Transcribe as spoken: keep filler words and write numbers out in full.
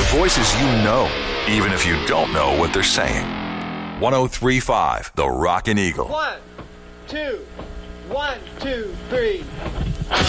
Voices you know, even if you don't know what they're saying. one oh three point five, The Rockin' Eagle. One, two, one, two, three.